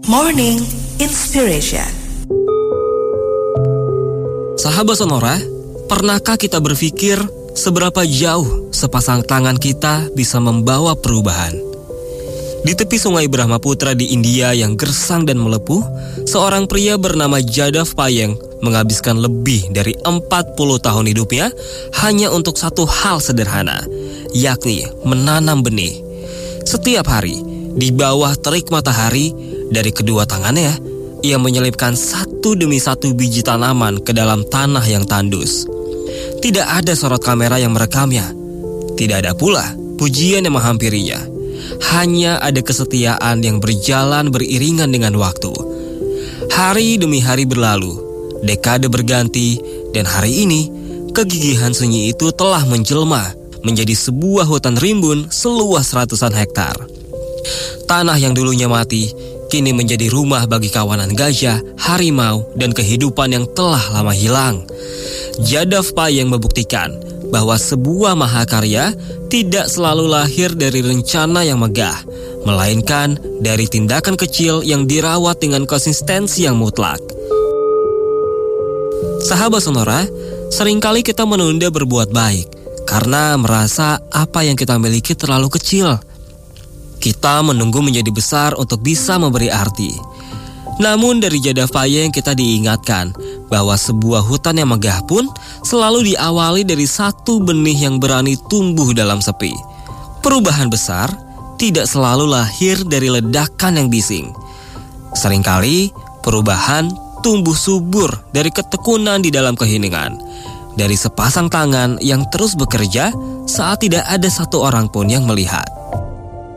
Morning Inspiration. Sahabat Sonora, pernahkah kita berpikir seberapa jauh sepasang tangan kita bisa membawa perubahan? Di tepi sungai Brahmaputra di India yang gersang dan melepuh, seorang pria bernama Jadav Payeng menghabiskan lebih dari 40 tahun hidupnya hanya untuk satu hal sederhana, yakni menanam benih. Setiap hari, di bawah terik matahari, dari kedua tangannya, ia menyelipkan satu demi satu biji tanaman ke dalam tanah yang tandus. Tidak ada sorot kamera yang merekamnya. Tidak ada pula pujian yang menghampirinya. Hanya ada kesetiaan yang berjalan beriringan dengan waktu. Hari demi hari berlalu, dekade berganti, dan hari ini kegigihan sunyi itu telah menjelma menjadi sebuah hutan rimbun seluas ratusan hektar. Tanah yang dulunya mati kini menjadi rumah bagi kawanan gajah, harimau, dan kehidupan yang telah lama hilang. Jadav Payeng membuktikan bahwa sebuah mahakarya tidak selalu lahir dari rencana yang megah, melainkan dari tindakan kecil yang dirawat dengan konsistensi yang mutlak. Sahabat Sonora, seringkali kita menunda berbuat baik karena merasa apa yang kita miliki terlalu kecil. Kita menunggu menjadi besar untuk bisa memberi arti. Namun dari Jadav Payeng kita diingatkan bahwa sebuah hutan yang megah pun selalu diawali dari satu benih yang berani tumbuh dalam sepi. Perubahan besar tidak selalu lahir dari ledakan yang bising. Seringkali perubahan tumbuh subur dari ketekunan di dalam keheningan, dari sepasang tangan yang terus bekerja saat tidak ada satu orang pun yang melihat.